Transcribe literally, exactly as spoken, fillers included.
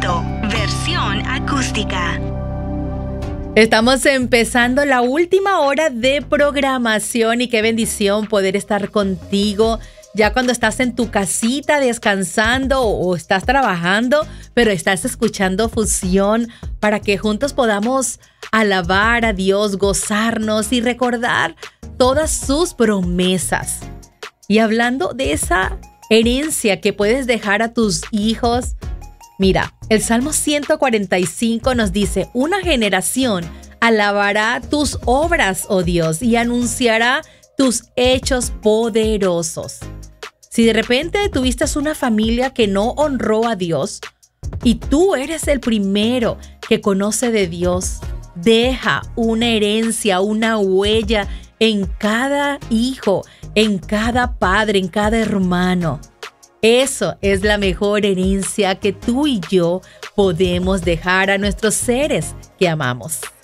Cristo, versión acústica. Estamos empezando la última hora de programación y qué bendición poder estar contigo ya cuando estás en tu casita descansando o estás trabajando, pero estás escuchando Fusión para que juntos podamos alabar a Dios, gozarnos y recordar todas sus promesas. Y hablando de esa herencia que puedes dejar a tus hijos, mira, el Salmo ciento cuarenta y cinco nos dice: una generación alabará tus obras, oh Dios, y anunciará tus hechos poderosos. Si de repente tuviste una familia que no honró a Dios y tú eres el primero que conoce de Dios, deja una herencia, una huella en cada hijo, en cada padre, en cada hermano. Eso es la mejor herencia que tú y yo podemos dejar a nuestros seres que amamos.